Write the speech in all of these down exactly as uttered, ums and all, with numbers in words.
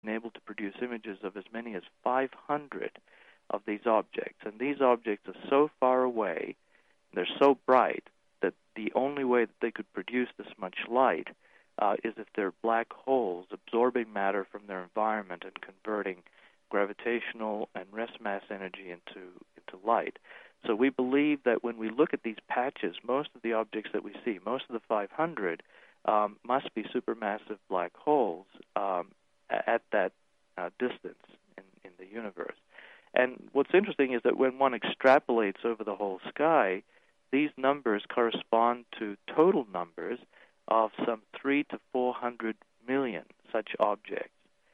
been able to produce images of as many as five hundred of these objects. And these objects are so far away, they're so bright, that the only way that they could produce this much light uh, is if they're black holes absorbing matter from their environment and converting gravitational and rest mass energy into, into light. So we believe that when we look at these patches, most of the objects that we see, most of the five hundred, um, must be supermassive black holes um, at that uh, distance in, in the universe. And what's interesting is that when one extrapolates over the whole sky, these numbers correspond to total numbers of some three to four hundred million such objects.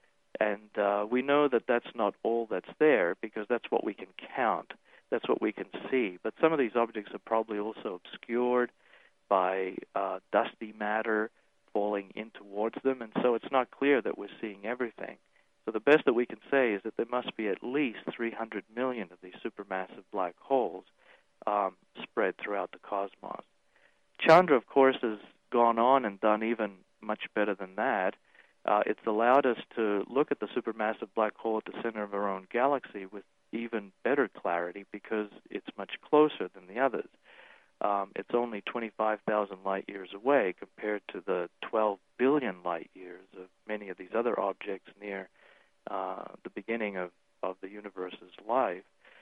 And uh, we know that that's not all that's there, because that's what we can count. That's what we can see. But some of these objects are probably also obscured by uh, dusty matter falling in towards them, and so it's not clear that we're seeing everything. So the best that we can say is that there must be at least three hundred million of these supermassive black holes um, spread throughout the cosmos. Chandra, of course, has gone on and done even much better than that. Uh, it's allowed us to look at the supermassive black hole at the center of our own galaxy with even better clarity, because it's much closer than the others. Um, it's only twenty-five thousand light years away compared to the twelve billion light years of many of these other objects near uh, the beginning of, of the universe's life.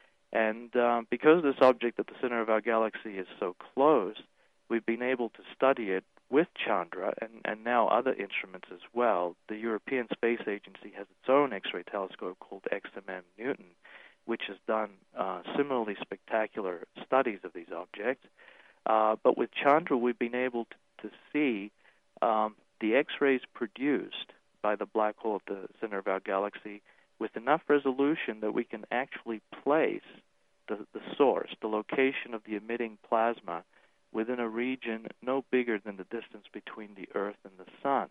And um, because this object at the center of our galaxy is so close, we've been able to study it with Chandra and, and now other instruments as well. The European Space Agency has its own X-ray telescope called X M M Newton, which has done uh, similarly spectacular studies of these objects. Uh, but with Chandra, we've been able to, to see um, the X-rays produced by the black hole at the center of our galaxy with enough resolution that we can actually place the, the source, the location of the emitting plasma, within a region no bigger than the distance between the Earth and the Sun.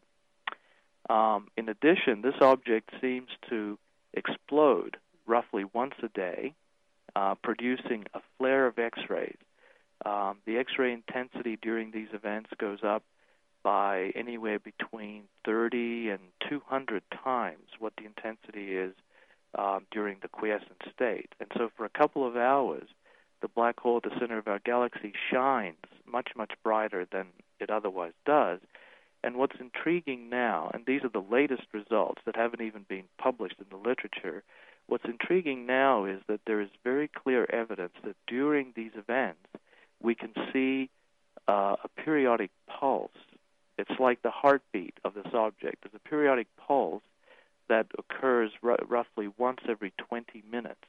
Um, in addition, this object seems to explode roughly once a day, uh, producing a flare of X-rays. Um, the X-ray intensity during these events goes up by anywhere between thirty and two hundred times what the intensity is um, during the quiescent state. And so for a couple of hours, the black hole at the center of our galaxy shines much, much brighter than it otherwise does. And what's intriguing now, and these are the latest results that haven't even been published in the literature, what's intriguing now is that there is very clear evidence that during these events, we can see uh, a periodic pulse. It's like the heartbeat of this object. There's a periodic pulse that occurs r- roughly once every twenty minutes.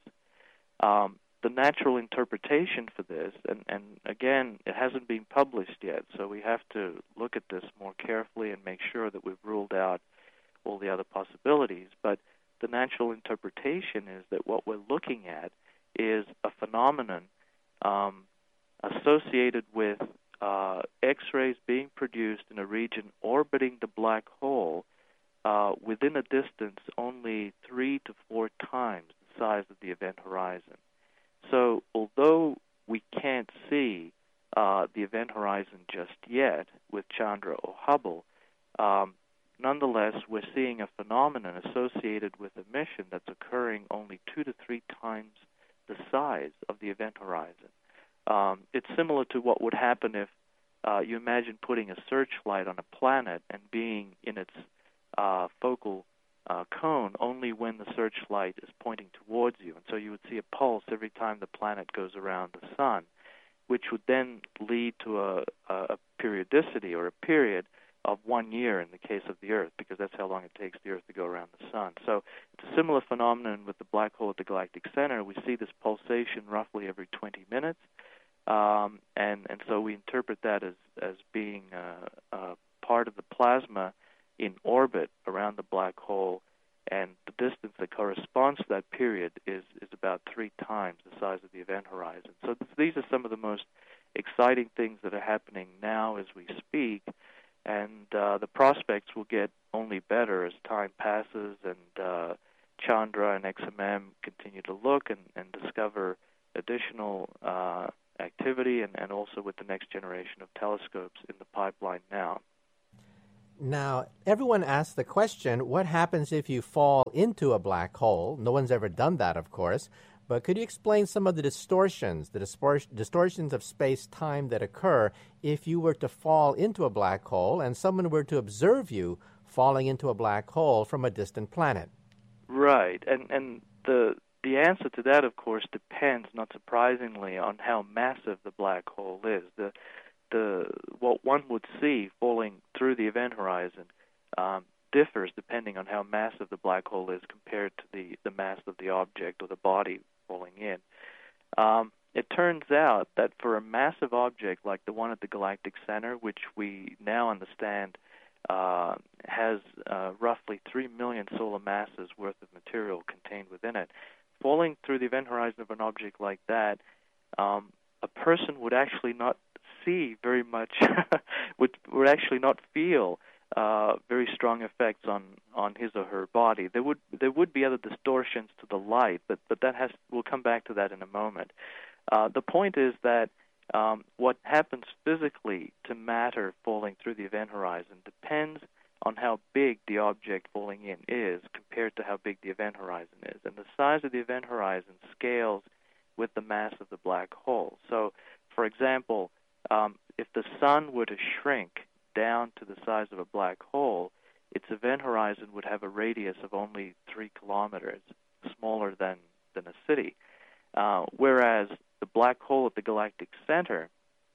Um, the natural interpretation for this, and, and again, it hasn't been published yet, so we have to look at this more carefully and make sure that we've ruled out all the other possibilities. But the natural interpretation is that what we're looking at is a phenomenon um, associated with uh, X-rays being produced in a region orbiting the black hole uh, within a distance only three to four times the size of the event horizon. So although we can't see uh, the event horizon just yet with Chandra or Hubble, um, nonetheless, we're seeing a phenomenon associated with a mission that's occurring only two to three times the size of the event horizon. Um, it's similar to what would happen if uh, you imagine putting a searchlight on a planet and being in its uh, focal uh, cone only when the searchlight is pointing towards you. And so you would see a pulse every time the planet goes around the sun, which would then lead to a, a periodicity or a period of one year in the case of the Earth, because that's how long it takes the Earth to go around the sun. So it's a similar phenomenon with the black hole at the galactic center. We see this pulsation roughly every twenty minutes, um, and, and so we interpret that as, as being uh, uh, part of the plasma in orbit around the black hole, and the distance that corresponds to that period is, is about three times the size of the event horizon. So th- these are some of the most exciting things that are happening now as we speak, and uh, the prospects will get only better as time passes and uh, Chandra and X M M continue to look and, and discover additional uh, activity, and, and also with the next generation of telescopes in the pipeline now. Now, everyone asks the question, what happens if you fall into a black hole? No one's ever done that, of course. But could you explain some of the distortions, the dispor- distortions of space-time that occur if you were to fall into a black hole and someone were to observe you falling into a black hole from a distant planet? Right, and and the the answer to that, of course, depends, not surprisingly, on how massive the black hole is. The the what one would see falling through the event horizon um, differs depending on how massive the black hole is compared to the, the mass of the object or the body falling in. Um, it turns out that for a massive object like the one at the galactic center, which we now understand uh, has uh, roughly three million solar masses worth of material contained within it, falling through the event horizon of an object like that, um, a person would actually not see very much, would would actually not feel uh, very strong effects on, on his or her body. There would there would be other distortions to the light, but but that has we'll come back to that in a moment. Uh, the point is that um, what happens physically to matter falling through the event horizon depends on how big the object falling in is compared to how big the event horizon is, and the size of the event horizon scales with the mass of the black hole. So, for example, um, if the sun were to shrink down to the size of a black hole, its event horizon would have a radius of only three kilometers, smaller than, than a city. Uh, whereas the black hole at the galactic center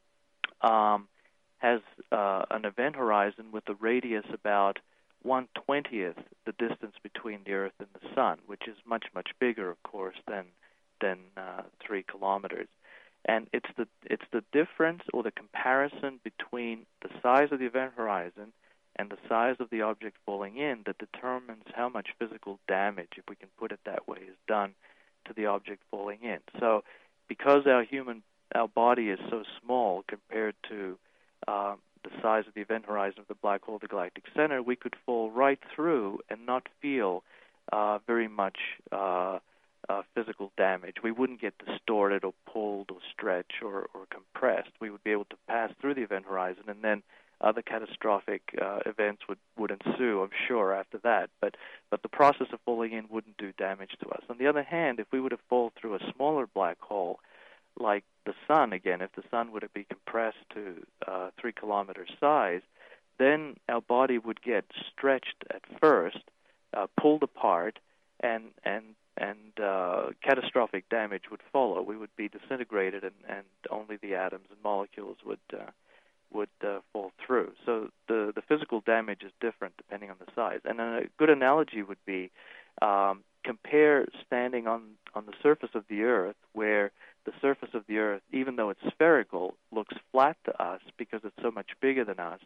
um, has uh, an event horizon with a radius about one twentieth the distance between the Earth and the Sun, which is much, much bigger, of course, than than uh, three kilometers. And it's the it's the difference or the comparison between the size of the event horizon and the size of the object falling in that determines how much physical damage, if we can put it that way, is done to the object falling in. So, because our human our body is so small compared to uh, the size of the event horizon of the black hole, the galactic center, we could fall right through and not feel uh, very much Uh, Uh, physical damage. We wouldn't get distorted or pulled or stretched or, or compressed. We would be able to pass through the event horizon, and then other catastrophic uh, events would, would ensue, I'm sure, after that. But but the process of falling in wouldn't do damage to us. On the other hand, if we were to fall through a smaller black hole, like the sun, again, if the sun were to be compressed to uh, three kilometer size, then our body would get stretched at first, uh, pulled apart, and and and uh, catastrophic damage would follow. We would be disintegrated, and, and only the atoms and molecules would uh, would uh, fall through. So the the physical damage is different depending on the size. And a good analogy would be um, compare standing on on the surface of the Earth, where the surface of the Earth, even though it's spherical, looks flat to us because it's so much bigger than us,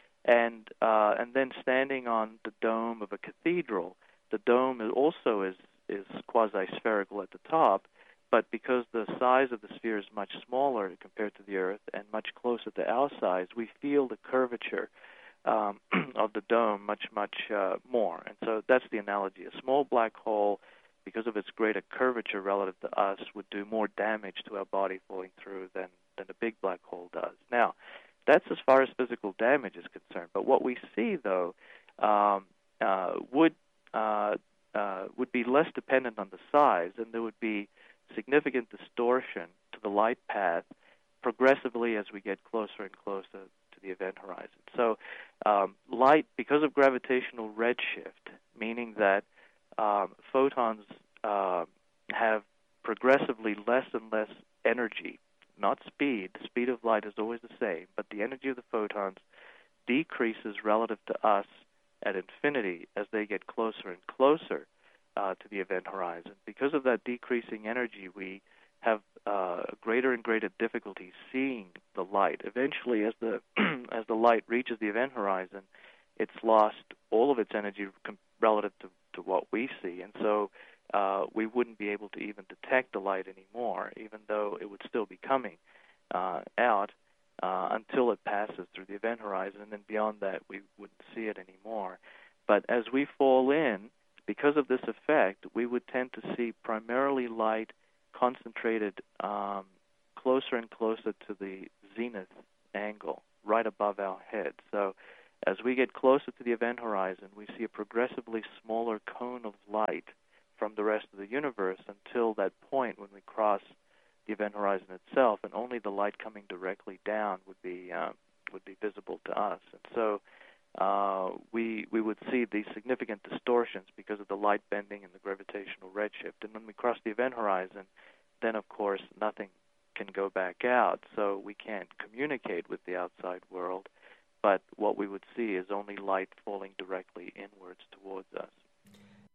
and uh, and then standing on the dome of a cathedral. The dome is also is is quasi-spherical at the top, but because the size of the sphere is much smaller compared to the Earth and much closer to our size, we feel the curvature um, of the dome much, much uh, more. And so that's the analogy. A small black hole, because of its greater curvature relative to us, would do more damage to our body falling through than, than a big black hole does. Now, that's as far as physical damage is concerned. But what we see, though, um, uh, would uh, Uh, would be less dependent on the size, and there would be significant distortion to the light path progressively as we get closer and closer to the event horizon. So um, light, because of gravitational redshift, meaning that um, photons uh, have progressively less and less energy, not speed. The speed of light is always the same, but the energy of the photons decreases relative to us at infinity as they get closer and closer uh, to the event horizon. Because of that decreasing energy, we have uh, greater and greater difficulty seeing the light. Eventually, as the as the light reaches the event horizon, it's lost all of its energy com- relative to, to what we see, and so uh, we wouldn't be able to even detect the light anymore, even though it would still be coming uh, out. Uh, until it passes through the event horizon, and then beyond that, we wouldn't see it anymore. But as we fall in, because of this effect, we would tend to see primarily light concentrated um, closer and closer to the zenith angle, right above our head. So As we get closer to the event horizon, we see a progressively smaller cone of light from the rest of the universe until that point when we cross the event horizon itself, and only the light coming directly down would be uh, would be visible to us. And so uh, we we would see these significant distortions because of the light bending and the gravitational redshift. And when we cross the event horizon, then of course nothing can go back out, so we can't communicate with the outside world. But what we would see is only light falling directly inwards towards us.